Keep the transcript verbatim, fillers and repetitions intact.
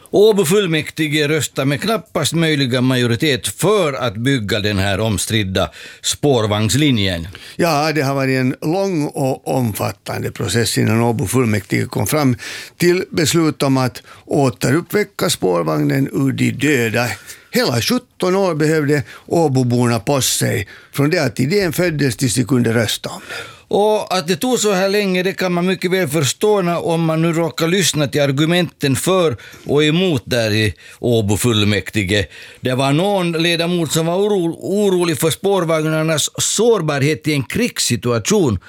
Åbo fullmäktige röstar med knappast möjliga majoritet för att bygga den här omstridda spårvagnslinjen. Ja, det har varit en lång och omfattande process innan Åbo fullmäktige kom fram till beslut om att återuppväcka spårvagnen ur de döda. Hela sjutton år behövde Åboborna på sig från det att idén föddes tills de kunde rösta om det. Och att det tog så här länge, det kan man mycket väl förstå när, om man nu råkar lyssna till argumenten för och emot där i Åbo fullmäktige. Det var någon ledamot som var oro, orolig för spårvagnarnas sårbarhet i en krigssituation